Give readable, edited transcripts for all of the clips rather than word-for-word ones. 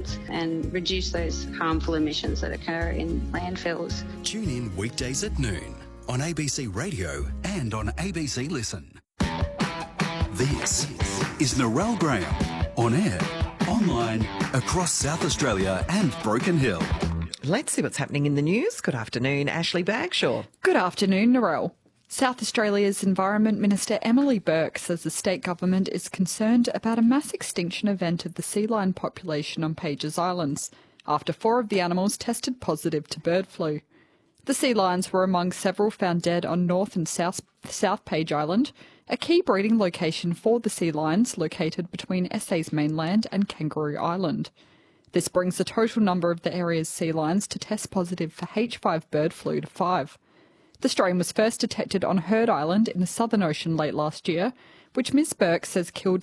and reduce those harmful emissions that occur in landfills. Tune in weekdays at noon on ABC Radio and on ABC Listen. This is Narelle Graham, on air, online, across South Australia and Broken Hill. Let's see what's happening in the news. Good afternoon, Ashley Bagshaw. Good afternoon, Narelle. South Australia's Environment Minister Emily Burke says the state government is concerned about a mass extinction event of the sea lion population on Pages Islands, after 4 of the animals tested positive to bird flu. The sea lions were among several found dead on North and South Page Island, a key breeding location for the sea lions located between SA's mainland and Kangaroo Island. This brings the total number of the area's sea lions to test positive for H5 bird flu to 5. The strain was first detected on Heard Island in the Southern Ocean late last year, which Ms Burke says killed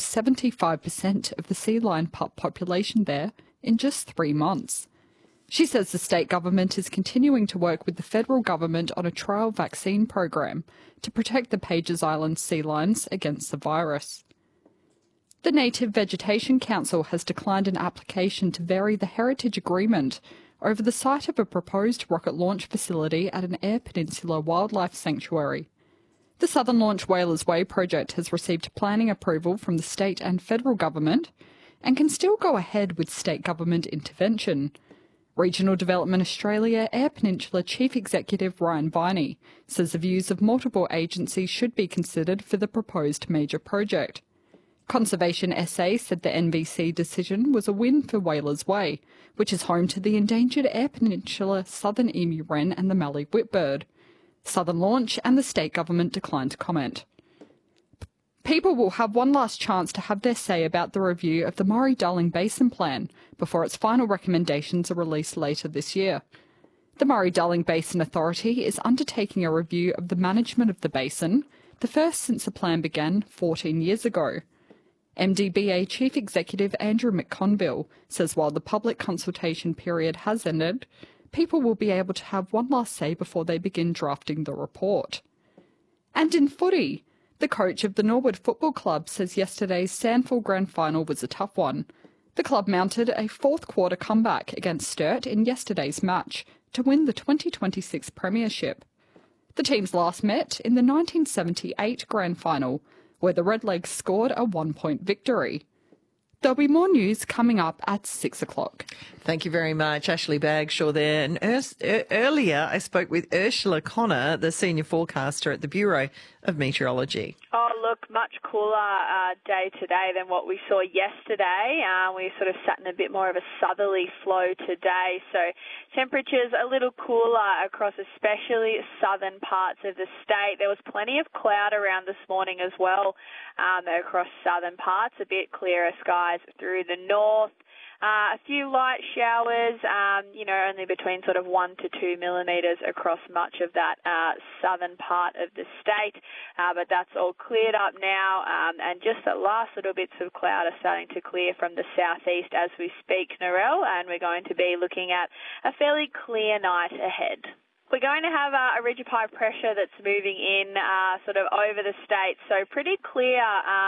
75% of the sea lion pup population there in just 3 months. She says the state government is continuing to work with the federal government on a trial vaccine program to protect the Pages Island sea lions against the virus. The Native Vegetation Council has declined an application to vary the heritage agreement over the site of a proposed rocket launch facility at an Eyre Peninsula wildlife sanctuary. The Southern Launch Whalers Way project has received planning approval from the state and federal government and can still go ahead with state government intervention. Regional Development Australia Eyre Peninsula Chief Executive Ryan Viney says the views of multiple agencies should be considered for the proposed major project. Conservation SA said the NVC decision was a win for Whalers Way, which is home to the endangered Eyre Peninsula southern emu wren and the Mallee whitbird. Southern Launch and the state government declined to comment. People will have one last chance to have their say about the review of the Murray-Darling Basin Plan before its final recommendations are released later this year. The Murray-Darling Basin Authority is undertaking a review of the management of the basin, the first since the plan began 14 years ago. MDBA Chief Executive Andrew McConville says while the public consultation period has ended, people will be able to have one last say before they begin drafting the report. And in footy, the coach of the Norwood Football Club says yesterday's SANFL Grand Final was a tough one. The club mounted a fourth-quarter comeback against Sturt in yesterday's match to win the 2026 Premiership. The teams last met in the 1978 Grand Final, where the Redlegs scored a 1-point victory. There'll be more news coming up at 6 o'clock. Thank you very much, Ashley Bagshaw there. And earlier I spoke with Ursula Connor, the senior forecaster at the Bureau of Meteorology. Oh, look, much cooler day today than what we saw yesterday. We sort of sat in a bit more of a southerly flow today, so temperatures a little cooler across especially southern parts of the state. There was plenty of cloud around this morning as well across southern parts, a bit clearer skies through the north. A few light showers, only between sort of 1 to 2 millimetres across much of that southern part of the state. But that's all cleared up now, and just the last little bits of cloud are starting to clear from the southeast as we speak, Narelle, and we're going to be looking at a fairly clear night ahead. We're going to have a ridge of high pressure that's moving in sort of over the state, so pretty clear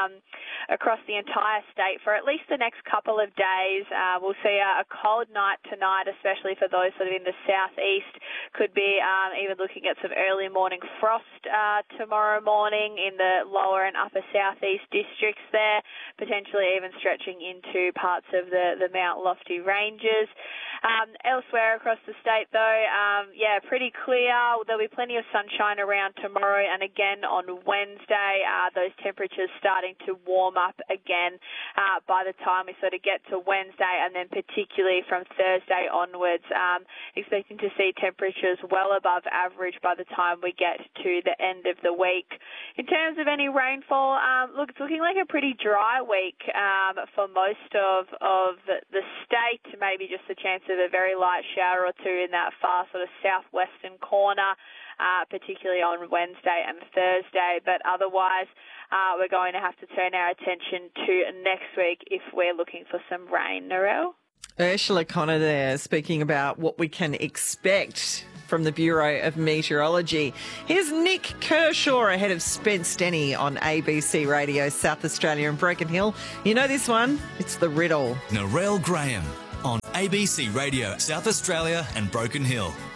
across the entire state for at least the next couple of days. We'll see a cold night tonight, especially for those sort of in the southeast. Could be even looking at some early morning frost tomorrow morning in the lower and upper southeast districts there, potentially even stretching into parts of the Mount Lofty ranges. Elsewhere across the state, though, pretty clear. There'll be plenty of sunshine around tomorrow, and again on Wednesday, those temperatures starting to warm up again by the time we sort of get to Wednesday, and then particularly from Thursday onwards, expecting to see temperatures well above average by the time we get to the end of the week. In terms of any rainfall, it's looking like a pretty dry week for most of the state, maybe just a chance of a very light shower or two in that far sort of southwestern corner, particularly on Wednesday and Thursday. But otherwise, we're going to have to turn our attention to next week if we're looking for some rain. Narelle? Ursula Connor there speaking about what we can expect from the Bureau of Meteorology. Here's Nick Kershaw ahead of Spence Denny on ABC Radio South Australia and Broken Hill. You know this one? It's The Riddle. Narelle Graham on ABC Radio, South Australia and Broken Hill.